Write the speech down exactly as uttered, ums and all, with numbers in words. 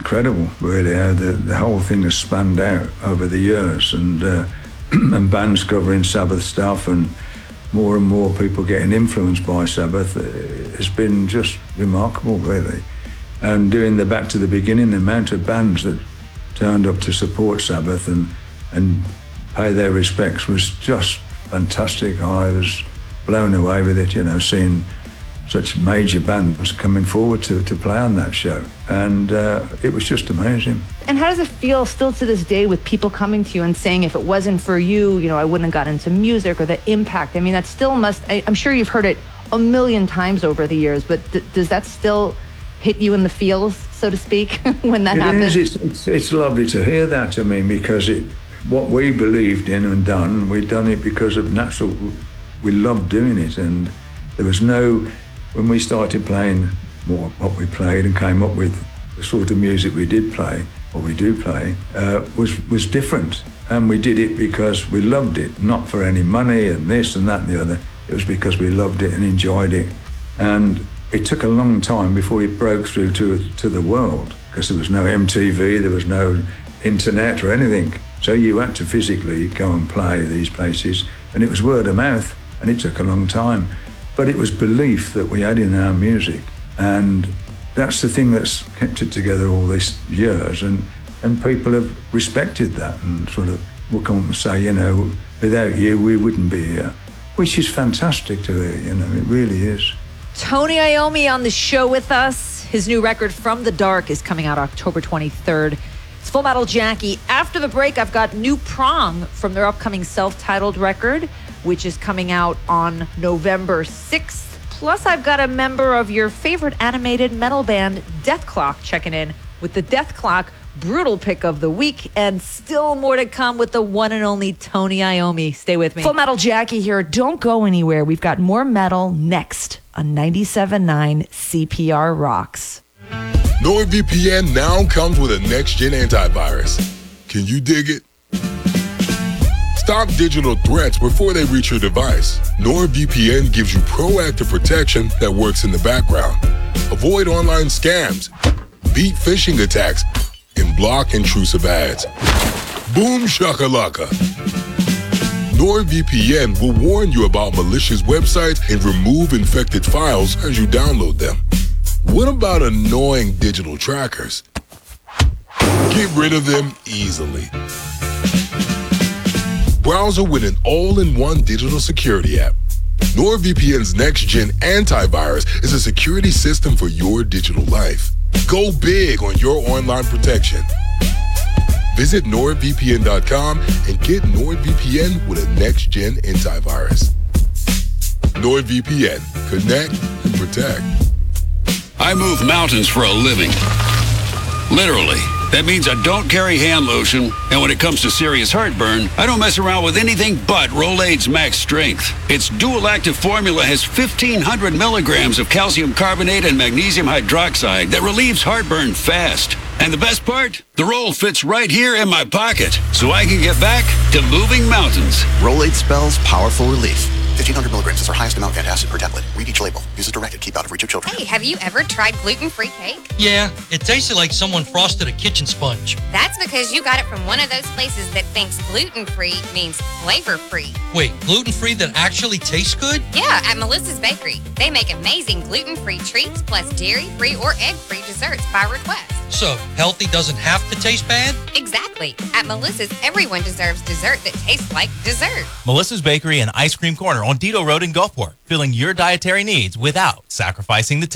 incredible, really, how the, the whole thing has spanned out over the years, and uh, and bands covering Sabbath stuff, and more and more people getting influenced by Sabbath. It's been just remarkable, really. And doing the back to the beginning, the amount of bands that turned up to support Sabbath and and pay their respects was just fantastic. I was blown away with it, you know, seeing such major bands coming forward to, to play on that show. And uh, it was just amazing. And how does it feel still to this day with people coming to you and saying, if it wasn't for you, you know, I wouldn't have got into music, or the impact? I mean, that still must, I, I'm sure you've heard it a million times over the years, but th- does that still hit you in the feels, so to speak, when that it happens? Is. It's, it's, it's lovely to hear that, I mean, because it, what we believed in and done, we'd done it because of natural, we loved doing it. And there was no, when we started playing more what we played and came up with the sort of music we did play, or we do play, uh, was was different. And we did it because we loved it, not for any money and this and that and the other. It was because we loved it and enjoyed it. And it took a long time before it broke through to to the world, because there was no M T V, there was no internet or anything. So you had to physically go and play these places, and it was word of mouth, and it took a long time. But it was belief that we had in our music, and that's the thing that's kept it together all these years, and, and people have respected that and sort of will come up and say, you know, without you, we wouldn't be here, which is fantastic to hear, you know, it really is. Tony Iommi on the show with us. His new record, From the Dark, is coming out October twenty-third. It's Full Metal Jackie. After the break, I've got New Prong from their upcoming self-titled record, which is coming out on November sixth. Plus, I've got a member of your favorite animated metal band, Death Clock, checking in with the Death Clock Brutal Pick of the Week, and still more to come with the one and only Tony Iommi. Stay with me. Full Metal Jackie here. Don't go anywhere. We've got more metal next on ninety-seven point nine C P R Rocks. NordVPN now comes with a next-gen antivirus. Can you dig it? Stop digital threats before they reach your device. NordVPN gives you proactive protection that works in the background. Avoid online scams, beat phishing attacks, and block intrusive ads. Boom shakalaka. NordVPN will warn you about malicious websites and remove infected files as you download them. What about annoying digital trackers? Get rid of them easily. Browser with an all-in-one digital security app. NordVPN's next-gen antivirus is a security system for your digital life. Go big on your online protection. Visit nord V P N dot com and get NordVPN with a next-gen antivirus. NordVPN. Connect and protect. I move mountains for a living. Literally. That means I don't carry hand lotion, and when it comes to serious heartburn, I don't mess around with anything but Rolaids Max Strength. Its dual-active formula has fifteen hundred milligrams of calcium carbonate and magnesium hydroxide that relieves heartburn fast. And the best part? The roll fits right here in my pocket, so I can get back to moving mountains. Rolaids spells powerful relief. fifteen hundred milligrams is our highest amount of antacid per tablet. Read each label. Use as directed. Keep out of reach of children. Hey, have you ever tried gluten-free cake? Yeah, it tasted like someone frosted a kitchen sponge. That's because you got it from one of those places that thinks gluten-free means flavor-free. Wait, gluten-free that actually tastes good? Yeah, at Melissa's Bakery. They make amazing gluten-free treats plus dairy-free or egg-free desserts by request. So, healthy doesn't have to taste bad? Exactly. At Melissa's, everyone deserves dessert that tastes like dessert. Melissa's Bakery and Ice Cream Corner on Dido Road in Gulfport, filling your dietary needs without sacrificing the taste.